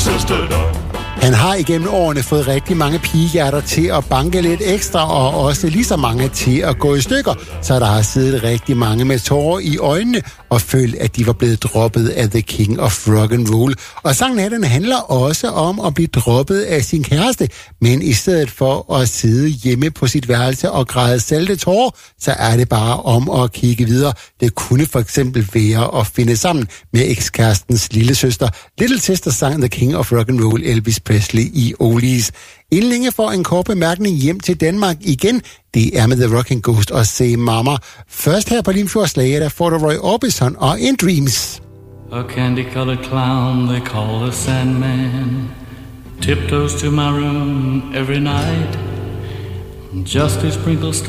Han har igennem årene fået rigtig mange pigehjerter til at banke lidt ekstra, og også lige så mange til at gå i stykker, så der har siddet rigtig mange med tårer i øjnene og følt, at de var blevet droppet af The King of Rock and Roll. Og sangen her, den handler også om at blive droppet af sin kæreste, men i stedet for at sidde hjemme på sit værelse og græde salte tårer, så er det bare om at kigge videre. Det kunne for eksempel være at finde sammen med ekskærestens lille søster. Little Sister sang The King of Rock and Roll, Elvis Presley i Oldies. Inden længe får en kort bemærkning hjem til Danmark igen. Det er med The Rocking Ghost og Say Mama. Først her på Limfjordslaget, der får du Roy Orbison og In Dreams. A candy-colored clown they call the Sandman tiptoes to my room every night just to sprinkle